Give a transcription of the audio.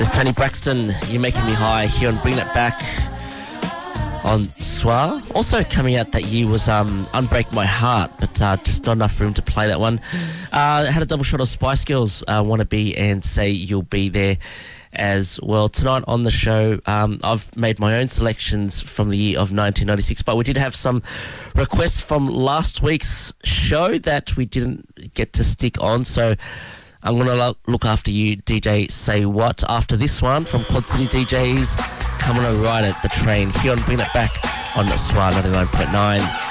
There's Tony Braxton, You're Making Me High, here on Bring That Back on Soir. Also coming out that year was Unbreak My Heart, but just not enough room to play that one. Had a double shot of Spice Girls, Wanna Be and Say You'll Be There as well. Tonight on the show, I've made my own selections from the year of 1996, but we did have some requests from last week's show that we didn't get to stick on, so I'm going to look after you, DJ Say What, after this one from Quad City DJs, Coming to Ride It, The Train, here on Bring It Back on Soir 99.9.